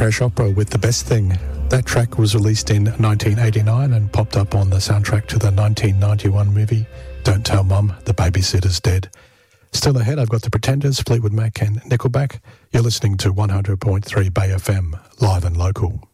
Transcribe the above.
Crash Opera with The Best Thing. That track was released in 1989 and popped up on the soundtrack to the 1991 movie Don't Tell Mum, the Babysitter's Dead. Still ahead, I've got The Pretenders, Fleetwood Mac and Nickelback. You're listening to 100.3 Bay FM, live and local.